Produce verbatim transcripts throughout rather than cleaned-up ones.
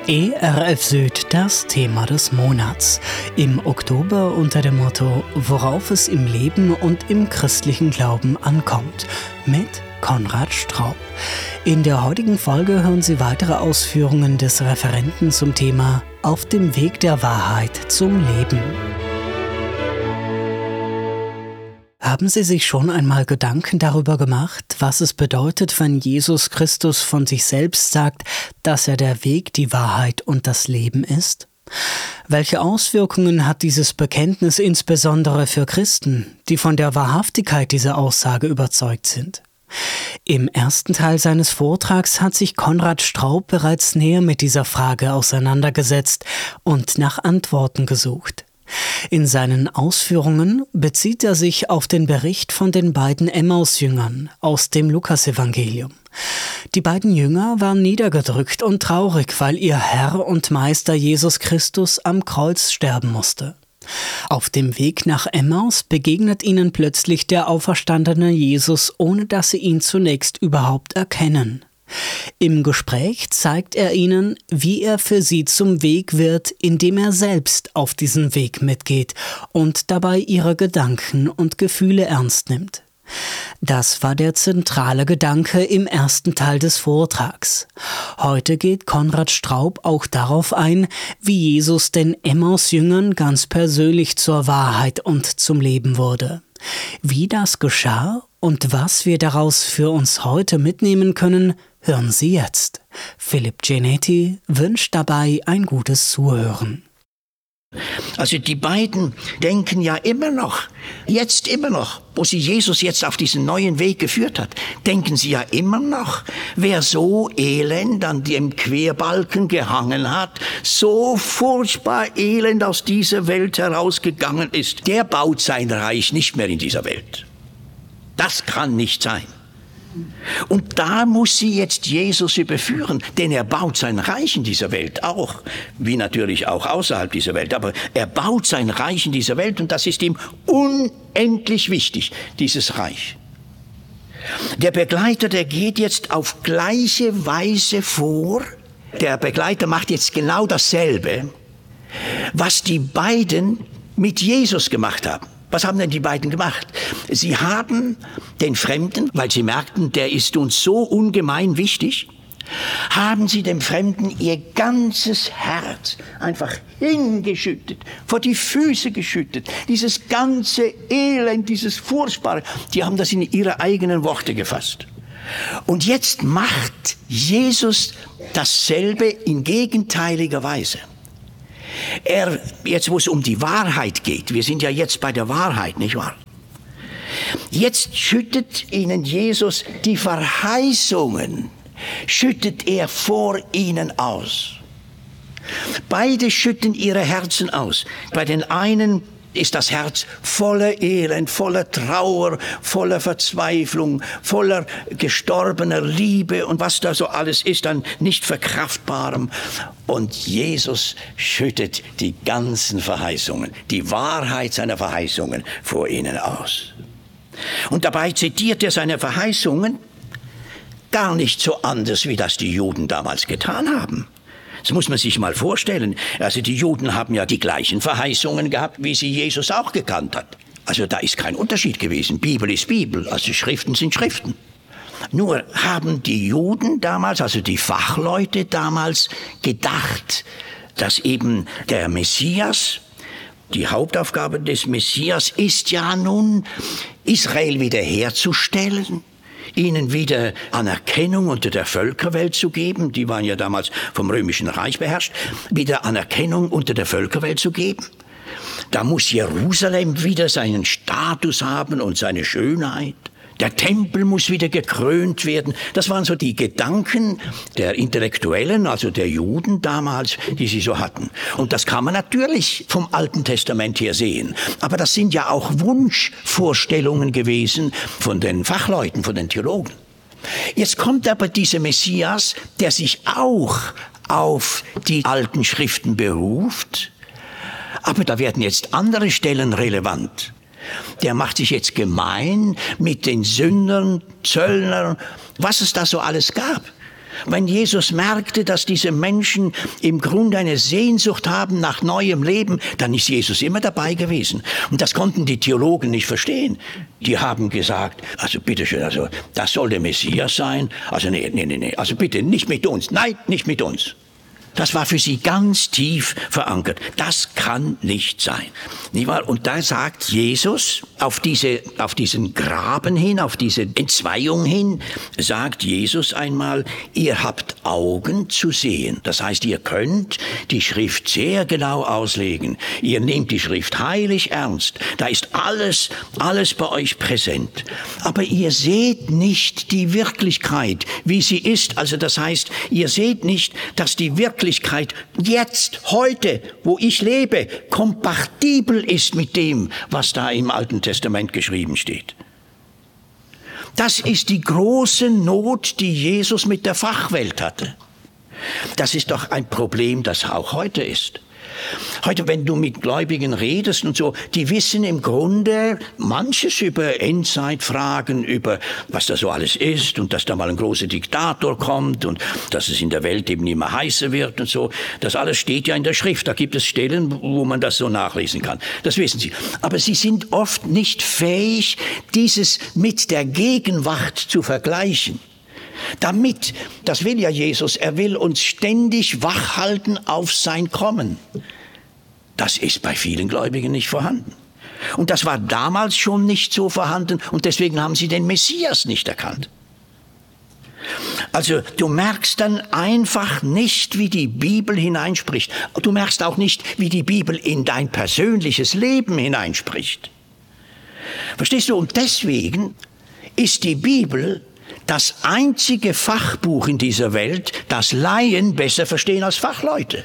E R F Süd, das Thema des Monats. Im Oktober unter dem Motto Worauf es im Leben und im christlichen Glauben ankommt. Mit Konrad Straub. In der heutigen Folge hören Sie weitere Ausführungen des Referenten zum Thema Auf dem Weg der Wahrheit zum Leben. Haben Sie sich schon einmal Gedanken darüber gemacht, was es bedeutet, wenn Jesus Christus von sich selbst sagt, dass er der Weg, die Wahrheit und das Leben ist? Welche Auswirkungen hat dieses Bekenntnis insbesondere für Christen, die von der Wahrhaftigkeit dieser Aussage überzeugt sind? Im ersten Teil seines Vortrags hat sich Konrad Straub bereits näher mit dieser Frage auseinandergesetzt und nach Antworten gesucht. In seinen Ausführungen bezieht er sich auf den Bericht von den beiden Emmaus-Jüngern aus dem Lukasevangelium. Die beiden Jünger waren niedergedrückt und traurig, weil ihr Herr und Meister Jesus Christus am Kreuz sterben musste. Auf dem Weg nach Emmaus begegnet ihnen plötzlich der auferstandene Jesus, ohne dass sie ihn zunächst überhaupt erkennen. Im Gespräch zeigt er ihnen, wie er für sie zum Weg wird, indem er selbst auf diesen Weg mitgeht und dabei ihre Gedanken und Gefühle ernst nimmt. Das war der zentrale Gedanke im ersten Teil des Vortrags. Heute geht Konrad Straub auch darauf ein, wie Jesus den Emmaus-Jüngern ganz persönlich zur Wahrheit und zum Leben wurde. Wie das geschah und was wir daraus für uns heute mitnehmen können, hören Sie jetzt. Philipp Genetti wünscht dabei ein gutes Zuhören. Also die beiden denken ja immer noch, jetzt immer noch, wo sie Jesus jetzt auf diesen neuen Weg geführt hat, denken sie ja immer noch, wer so elend an dem Querbalken gehangen hat, so furchtbar elend aus dieser Welt herausgegangen ist, der baut sein Reich nicht mehr in dieser Welt. Das kann nicht sein. Und da muss sie jetzt Jesus überführen, denn er baut sein Reich in dieser Welt auch, wie natürlich auch außerhalb dieser Welt, aber er baut sein Reich in dieser Welt und das ist ihm unendlich wichtig, dieses Reich. Der Begleiter, der geht jetzt auf gleiche Weise vor, der Begleiter macht jetzt genau dasselbe, was die beiden mit Jesus gemacht haben. Was haben denn die beiden gemacht? Sie haben den Fremden, weil sie merkten, der ist uns so ungemein wichtig, haben sie dem Fremden ihr ganzes Herz einfach hingeschüttet, vor die Füße geschüttet. Dieses ganze Elend, dieses Furchtbare, die haben das in ihre eigenen Worte gefasst. Und jetzt macht Jesus dasselbe in gegenteiliger Weise. Er, jetzt wo es um die Wahrheit geht, wir sind ja jetzt bei der Wahrheit, nicht wahr? Jetzt schüttet ihnen Jesus die Verheißungen, schüttet er vor ihnen aus. Beide schütten ihre Herzen aus. Bei den einen ist das Herz voller Elend, voller Trauer, voller Verzweiflung, voller gestorbener Liebe und was da so alles ist an nicht verkraftbarem. Und Jesus schüttet die ganzen Verheißungen, die Wahrheit seiner Verheißungen vor ihnen aus. Und dabei zitiert er seine Verheißungen gar nicht so anders, wie das die Juden damals getan haben. Das muss man sich mal vorstellen. Also die Juden haben ja die gleichen Verheißungen gehabt, wie sie Jesus auch gekannt hat. Also da ist kein Unterschied gewesen. Bibel ist Bibel, also Schriften sind Schriften. Nur haben die Juden damals, also die Fachleute damals, gedacht, dass eben der Messias, die Hauptaufgabe des Messias ist ja nun, Israel wiederherzustellen, ihnen wieder Anerkennung unter der Völkerwelt zu geben, die waren ja damals vom Römischen Reich beherrscht, wieder Anerkennung unter der Völkerwelt zu geben. Da muss Jerusalem wieder seinen Status haben und seine Schönheit. Der Tempel muss wieder gekrönt werden. Das waren so die Gedanken der Intellektuellen, also der Juden damals, die sie so hatten. Und das kann man natürlich vom Alten Testament her sehen. Aber das sind ja auch Wunschvorstellungen gewesen von den Fachleuten, von den Theologen. Jetzt kommt aber dieser Messias, der sich auch auf die alten Schriften beruft. Aber da werden jetzt andere Stellen relevant. Der macht sich jetzt gemein mit den Sündern, Zöllnern, was es da so alles gab. Wenn Jesus merkte, dass diese Menschen im Grunde eine Sehnsucht haben nach neuem Leben, dann ist Jesus immer dabei gewesen. Und das konnten die Theologen nicht verstehen. Die haben gesagt, also bitteschön, also das soll der Messias sein. Also nee, nee, nee, nee, also bitte nicht mit uns. Nein, nicht mit uns. Das war für sie ganz tief verankert. Das kann nicht sein. Nicht wahr? Und da sagt Jesus auf diese, auf diesen Graben hin, auf diese Entzweiung hin, sagt Jesus einmal, ihr habt Augen zu sehen. Das heißt, ihr könnt die Schrift sehr genau auslegen. Ihr nehmt die Schrift heilig ernst. Da ist alles, alles bei euch präsent. Aber ihr seht nicht die Wirklichkeit, wie sie ist. Also das heißt, ihr seht nicht, dass die Wirklichkeit jetzt, heute, wo ich lebe, kompatibel ist mit dem, was da im Alten Testament geschrieben steht. Das ist die große Not, die Jesus mit der Fachwelt hatte. Das ist doch ein Problem, das auch heute ist. Heute, wenn du mit Gläubigen redest und so, die wissen im Grunde manches über Endzeitfragen, über was da so alles ist und dass da mal ein großer Diktator kommt und dass es in der Welt eben immer heißer wird und so. Das alles steht ja in der Schrift. Da gibt es Stellen, wo man das so nachlesen kann. Das wissen sie. Aber sie sind oft nicht fähig, dieses mit der Gegenwart zu vergleichen. Damit, das will ja Jesus, er will uns ständig wach halten auf sein Kommen. Das ist bei vielen Gläubigen nicht vorhanden. Und das war damals schon nicht so vorhanden und deswegen haben sie den Messias nicht erkannt. Also du merkst dann einfach nicht, wie die Bibel hineinspricht. Du merkst auch nicht, wie die Bibel in dein persönliches Leben hineinspricht. Verstehst du? Und deswegen ist die Bibel das einzige Fachbuch in dieser Welt, das Laien besser verstehen als Fachleute.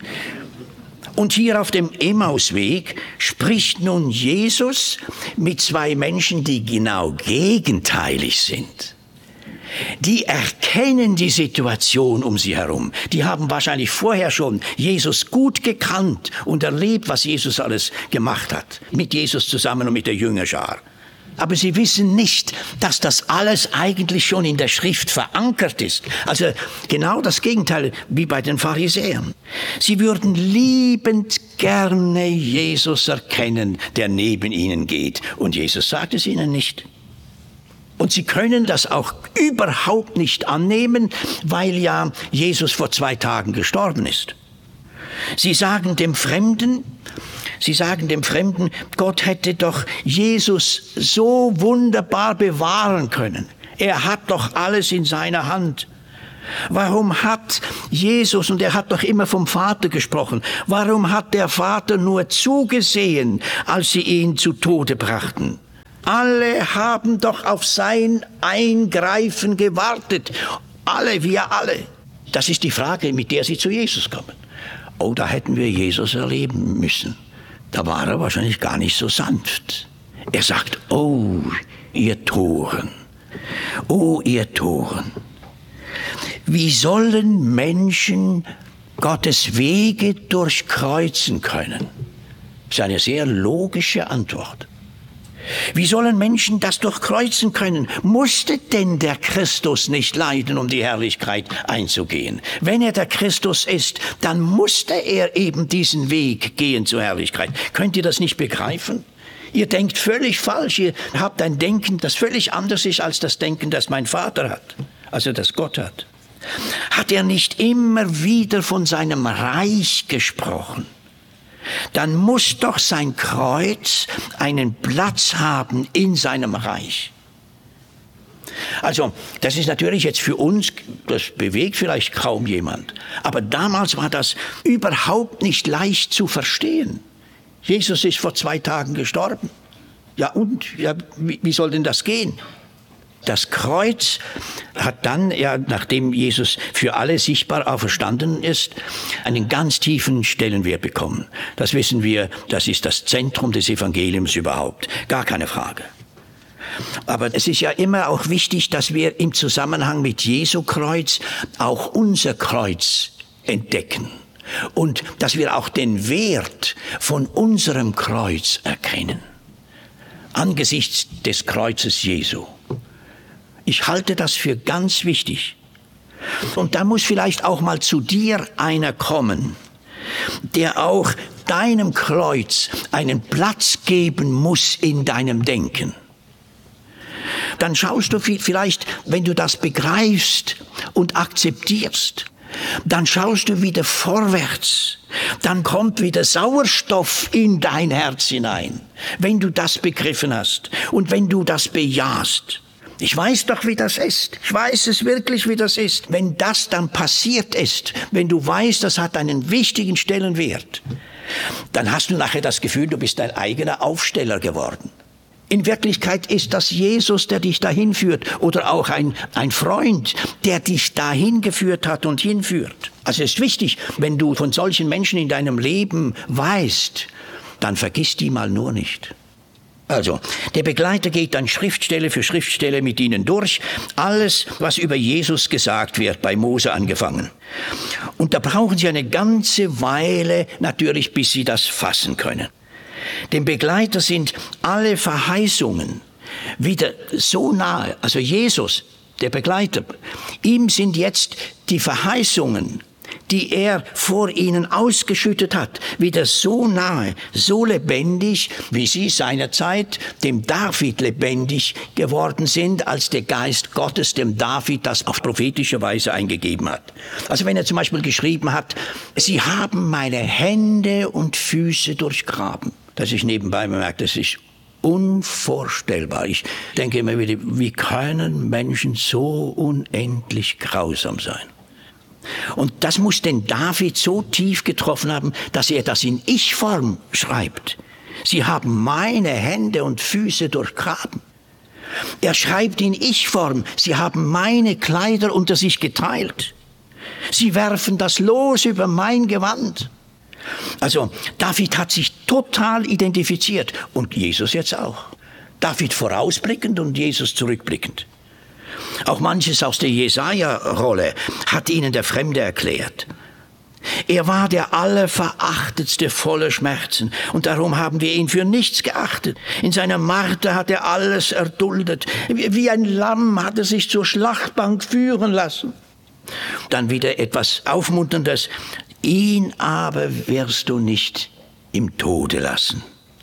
Und hier auf dem Emmausweg spricht nun Jesus mit zwei Menschen, die genau gegenteilig sind. Die erkennen die Situation um sie herum. Die haben wahrscheinlich vorher schon Jesus gut gekannt und erlebt, was Jesus alles gemacht hat. Mit Jesus zusammen und mit der Jüngerschar. Aber sie wissen nicht, dass das alles eigentlich schon in der Schrift verankert ist. Also genau das Gegenteil wie bei den Pharisäern. Sie würden liebend gerne Jesus erkennen, der neben ihnen geht. Und Jesus sagt es ihnen nicht. Und sie können das auch überhaupt nicht annehmen, weil ja Jesus vor zwei Tagen gestorben ist. Sie sagen dem Fremden, Sie sagen dem Fremden, Gott hätte doch Jesus so wunderbar bewahren können. Er hat doch alles in seiner Hand. Warum hat Jesus, und er hat doch immer vom Vater gesprochen, warum hat der Vater nur zugesehen, als sie ihn zu Tode brachten? Alle haben doch auf sein Eingreifen gewartet. Alle, wir alle. Das ist die Frage, mit der sie zu Jesus kommen. Oh, da hätten wir Jesus erleben müssen. Da war er wahrscheinlich gar nicht so sanft. Er sagt, oh, ihr Toren, oh, ihr Toren. Wie sollen Menschen Gottes Wege durchkreuzen können? Das ist eine sehr logische Antwort. Wie sollen Menschen das durchkreuzen können? Musste denn der Christus nicht leiden, um die Herrlichkeit einzugehen? Wenn er der Christus ist, dann musste er eben diesen Weg gehen zur Herrlichkeit. Könnt ihr das nicht begreifen? Ihr denkt völlig falsch. Ihr habt ein Denken, das völlig anders ist als das Denken, das mein Vater hat, also das Gott hat. Hat er nicht immer wieder von seinem Reich gesprochen? Dann muss doch sein Kreuz einen Platz haben in seinem Reich. Also, das ist natürlich jetzt für uns, das bewegt vielleicht kaum jemand. Aber damals war das überhaupt nicht leicht zu verstehen. Jesus ist vor zwei Tagen gestorben. Ja und? Ja, wie, wie soll denn das gehen? Das Kreuz hat dann, ja, nachdem Jesus für alle sichtbar auferstanden ist, einen ganz tiefen Stellenwert bekommen. Das wissen wir, das ist das Zentrum des Evangeliums überhaupt. Gar keine Frage. Aber es ist ja immer auch wichtig, dass wir im Zusammenhang mit Jesu Kreuz auch unser Kreuz entdecken. Und dass wir auch den Wert von unserem Kreuz erkennen. Angesichts des Kreuzes Jesu. Ich halte das für ganz wichtig. Und da muss vielleicht auch mal zu dir einer kommen, der auch deinem Kreuz einen Platz geben muss in deinem Denken. Dann schaust du vielleicht, wenn du das begreifst und akzeptierst, dann schaust du wieder vorwärts. Dann kommt wieder Sauerstoff in dein Herz hinein, wenn du das begriffen hast und wenn du das bejahst. Ich weiß doch, wie das ist. Ich weiß es wirklich, wie das ist. Wenn das dann passiert ist, wenn du weißt, das hat einen wichtigen Stellenwert, dann hast du nachher das Gefühl, du bist dein eigener Aufsteller geworden. In Wirklichkeit ist das Jesus, der dich dahin führt, oder auch ein, ein Freund, der dich dahin geführt hat und hinführt. Also es ist wichtig, wenn du von solchen Menschen in deinem Leben weißt, dann vergiss die mal nur nicht. Also, der Begleiter geht dann Schriftstelle für Schriftstelle mit ihnen durch, alles, was über Jesus gesagt wird, bei Mose angefangen. Und da brauchen sie eine ganze Weile natürlich, bis sie das fassen können. Dem Begleiter sind alle Verheißungen wieder so nahe, also Jesus, der Begleiter, ihm sind jetzt die Verheißungen, die er vor ihnen ausgeschüttet hat, wieder so nahe, so lebendig, wie sie seinerzeit dem David lebendig geworden sind, als der Geist Gottes dem David das auf prophetische Weise eingegeben hat. Also wenn er zum Beispiel geschrieben hat, sie haben meine Hände und Füße durchgraben. Das ist nebenbei bemerkt, das ist unvorstellbar. Ich denke immer wieder, wie können Menschen so unendlich grausam sein? Und das muss den David so tief getroffen haben, dass er das in Ich-Form schreibt. Sie haben meine Hände und Füße durchgraben. Er schreibt in Ich-Form, sie haben meine Kleider unter sich geteilt. Sie werfen das Los über mein Gewand. Also David hat sich total identifiziert und Jesus jetzt auch. David vorausblickend und Jesus zurückblickend. Auch manches aus der Jesaja-Rolle hat ihnen der Fremde erklärt. Er war der Allerverachtetste voller Schmerzen und darum haben wir ihn für nichts geachtet. In seiner Marter hat er alles erduldet. Wie ein Lamm hat er sich zur Schlachtbank führen lassen. Dann wieder etwas Aufmunterndes. Ihn aber wirst du nicht im Tode lassen.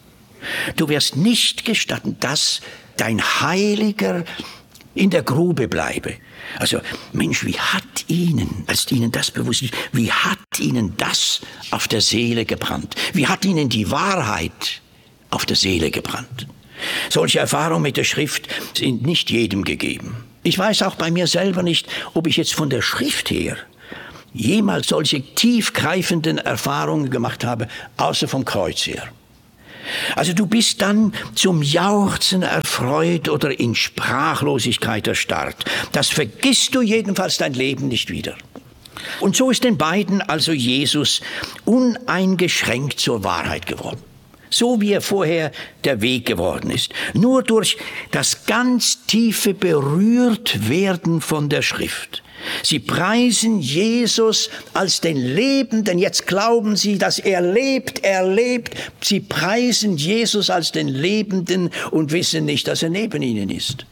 Du wirst nicht gestatten, dass dein Heiliger in der Grube bleibe. Also, Mensch, wie hat Ihnen, als Ihnen das bewusst ist, wie hat Ihnen das auf der Seele gebrannt? Wie hat Ihnen die Wahrheit auf der Seele gebrannt? Solche Erfahrungen mit der Schrift sind nicht jedem gegeben. Ich weiß auch bei mir selber nicht, ob ich jetzt von der Schrift her jemals solche tiefgreifenden Erfahrungen gemacht habe, außer vom Kreuz her. Also du bist dann zum Jauchzen erfreut oder in Sprachlosigkeit erstarrt. Das vergisst du jedenfalls dein Leben nicht wieder. Und so ist den beiden also Jesus uneingeschränkt zur Wahrheit geworden. So wie er vorher der Weg geworden ist. Nur durch das ganz tiefe Berührtwerden von der Schrift. Sie preisen Jesus als den Lebenden. Jetzt glauben sie, dass er lebt, er lebt. Sie preisen Jesus als den Lebenden und wissen nicht, dass er neben ihnen ist.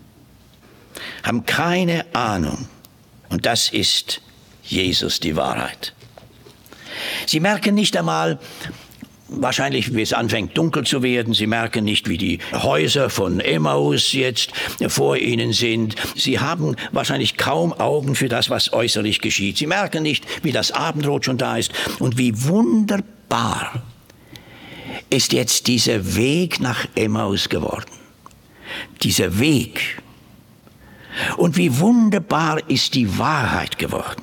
Haben keine Ahnung. Und das ist Jesus, die Wahrheit. Sie merken nicht einmal, wahrscheinlich, wie es anfängt dunkel zu werden. Sie merken nicht, wie die Häuser von Emmaus jetzt vor ihnen sind. Sie haben wahrscheinlich kaum Augen für das, was äußerlich geschieht. Sie merken nicht, wie das Abendrot schon da ist und wie wunderbar ist jetzt dieser Weg nach Emmaus geworden. Dieser Weg. Und wie wunderbar ist die Wahrheit geworden.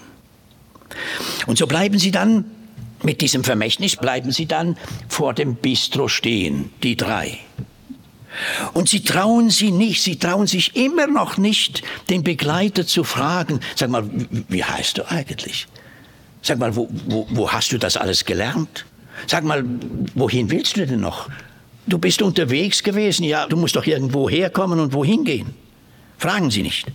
Und so bleiben sie dann mit diesem Vermächtnis bleiben sie dann vor dem Bistro stehen, die drei. Und sie trauen sie nicht, sie trauen sich immer noch nicht, den Begleiter zu fragen, sag mal, wie heißt du eigentlich? Sag mal, wo, wo, wo hast du das alles gelernt? Sag mal, wohin willst du denn noch? Du bist unterwegs gewesen, ja, du musst doch irgendwo herkommen und wohin gehen. Fragen sie nicht.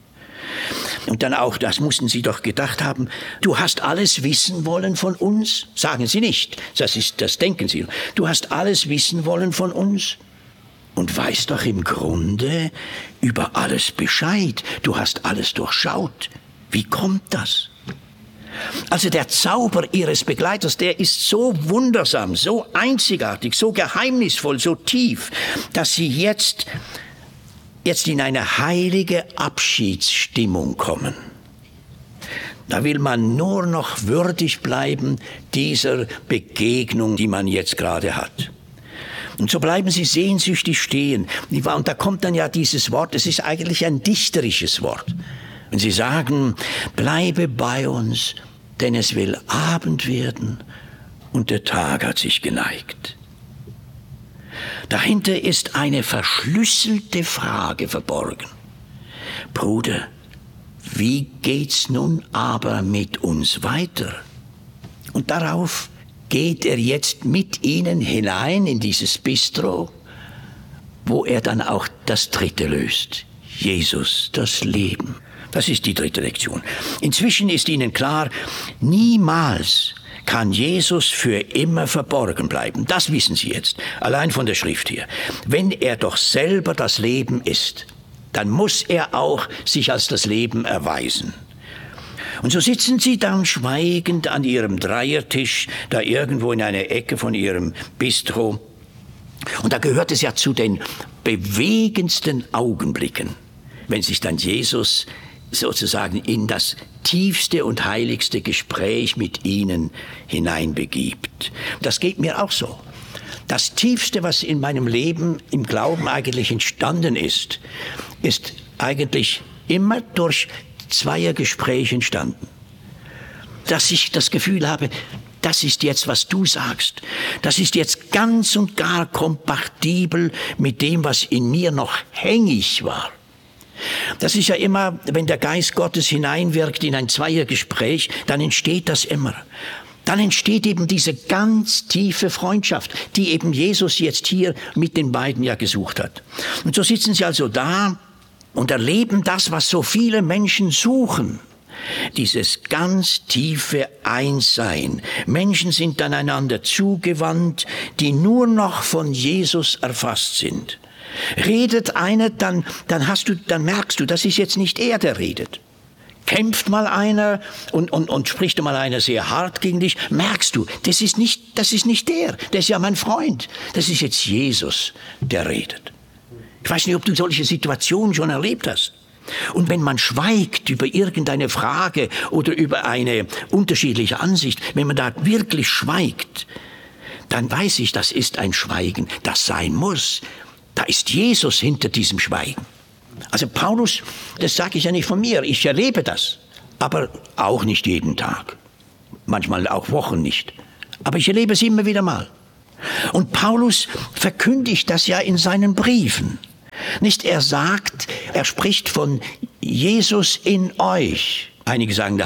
Und dann auch, das mussten sie doch gedacht haben, du hast alles wissen wollen von uns? Sagen sie nicht, das ist, das denken sie. Du hast alles wissen wollen von uns und weißt doch im Grunde über alles Bescheid. Du hast alles durchschaut. Wie kommt das? Also der Zauber ihres Begleiters, der ist so wundersam, so einzigartig, so geheimnisvoll, so tief, dass sie jetzt, jetzt in eine heilige Abschiedsstimmung kommen. Da will man nur noch würdig bleiben dieser Begegnung, die man jetzt gerade hat. Und so bleiben sie sehnsüchtig stehen. Und da kommt dann ja dieses Wort, es ist eigentlich ein dichterisches Wort. Wenn sie sagen, bleibe bei uns, denn es will Abend werden und der Tag hat sich geneigt. Dahinter ist eine verschlüsselte Frage verborgen. Bruder, wie geht's nun aber mit uns weiter? Und darauf geht er jetzt mit ihnen hinein in dieses Bistro, wo er dann auch das Dritte löst. Jesus, das Leben. Das ist die dritte Lektion. Inzwischen ist ihnen klar, niemals kann Jesus für immer verborgen bleiben. Das wissen sie jetzt, allein von der Schrift her. Wenn er doch selber das Leben ist, dann muss er auch sich als das Leben erweisen. Und so sitzen sie dann schweigend an ihrem Dreiertisch, da irgendwo in einer Ecke von ihrem Bistro. Und da gehört es ja zu den bewegendsten Augenblicken, wenn sich dann Jesus sozusagen in das tiefste und heiligste Gespräch mit ihnen hineinbegibt. Das geht mir auch so. Das Tiefste, was in meinem Leben im Glauben eigentlich entstanden ist, ist eigentlich immer durch Zweiergespräche entstanden. Dass ich das Gefühl habe, das ist jetzt, was du sagst. Das ist jetzt ganz und gar kompatibel mit dem, was in mir noch hängig war. Das ist ja immer, wenn der Geist Gottes hineinwirkt in ein Zweiergespräch, dann entsteht das immer. Dann entsteht eben diese ganz tiefe Freundschaft, die eben Jesus jetzt hier mit den beiden ja gesucht hat. Und so sitzen sie also da und erleben das, was so viele Menschen suchen. Dieses ganz tiefe Einssein. Menschen sind dann einander zugewandt, die nur noch von Jesus erfasst sind. Redet einer, dann, dann, hast du, dann merkst du, das ist jetzt nicht er, der redet. Kämpft mal einer und, und, und spricht mal einer sehr hart gegen dich, merkst du, das ist nicht, das ist nicht der, der ist ja mein Freund. Das ist jetzt Jesus, der redet. Ich weiß nicht, ob du solche Situationen schon erlebt hast. Und wenn man schweigt über irgendeine Frage oder über eine unterschiedliche Ansicht, wenn man da wirklich schweigt, dann weiß ich, das ist ein Schweigen, das sein muss. Da ist Jesus hinter diesem Schweigen. Also Paulus, das sage ich ja nicht von mir, ich erlebe das, aber auch nicht jeden Tag, manchmal auch Wochen nicht, aber ich erlebe es immer wieder mal. Und Paulus verkündigt das ja in seinen Briefen. Nicht, er sagt, er spricht von Jesus in euch. Einige sagen,